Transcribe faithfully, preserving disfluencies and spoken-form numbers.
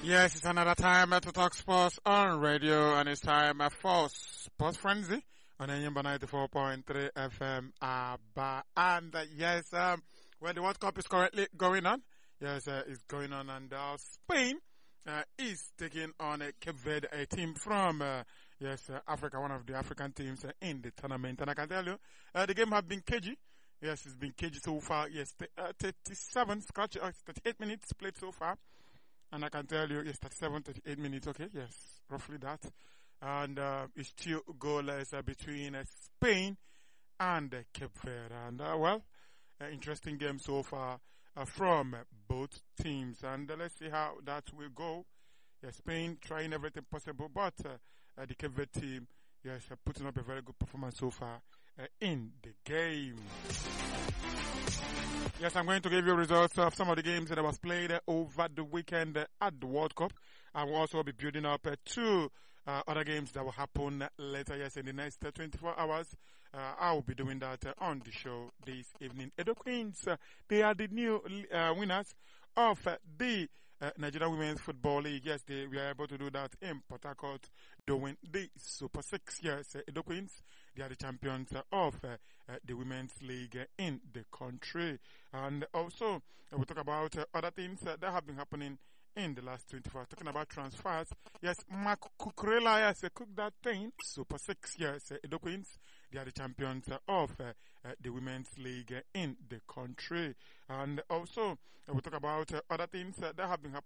Yes, it's another time uh, to talk sports on radio, and it's time uh, for Sports Frenzy on Enyimba ninety-four point three F M. Aba. And uh, yes, um, well, the World Cup is currently going on. Yes, uh, it's going on, and uh, Spain uh, is taking on a Cape Verde, a team from uh, yes uh, Africa, one of the African teams uh, in the tournament. And I can tell you, uh, the game has been cagey. Yes, it's been cagey so far. Yes, th- uh, thirty-seven, scratch, uh, thirty-eight minutes played so far. And I can tell you, yes, thirty-seven, thirty-eight minutes, okay, yes, roughly that. And uh, it's still goalless uh, between uh, Spain and uh, Cape Verde. And, uh, well, uh, interesting game so far uh, from uh, both teams. And uh, let's see how that will go. Yeah, Spain trying everything possible, but uh, uh, the Cape Verde team, yes, uh, putting up a very good performance so far uh, in the game. Yes, I'm going to give you results of some of the games that was played uh, over the weekend uh, at the World Cup. I will also be building up uh, two uh, other games that will happen uh, later, yes, in the next uh, twenty-four hours. Uh, I will be doing that uh, on the show this evening. Edo Queens, uh, they are the new uh, winners of uh, the uh, Nigeria Women's Football League. Yes, they were able to do that in Port Harcourt during the Super Six. Yes, uh, Edo Queens, they are the champions uh, of uh, uh, the Women's League uh, in the country. And also, uh, we'll talk about uh, other things uh, that have been happening in the last twenty-four hours. Talking about transfers. Yes, Mark Cucurella, yes, uh, cook that thing. Super Six, yes, uh, Edo Queens, they are the champions uh, of uh, uh, the Women's League uh, in the country. And also, uh, we'll talk about uh, other things uh, that have been happening